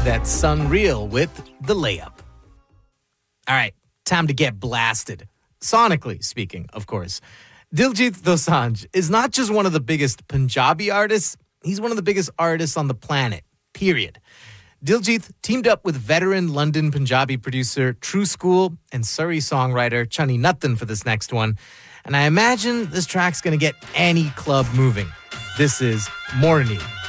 That's Sung Real with The Layup. All right, time to get blasted. Sonically speaking, of course. Diljit Dosanjh is not just one of the biggest Punjabi artists, he's one of the biggest artists on the planet, period. Diljit teamed up with veteran London Punjabi producer True School and Surrey songwriter Chani Nathan for this next one. And I imagine this track's going to get any club moving. This is Morni.